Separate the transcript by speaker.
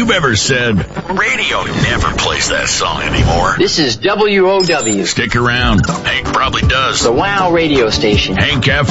Speaker 1: you've ever said, radio never plays that song anymore.
Speaker 2: This is WOW.
Speaker 1: Stick around. Hank probably does.
Speaker 2: The WOW radio station.
Speaker 1: Hank F.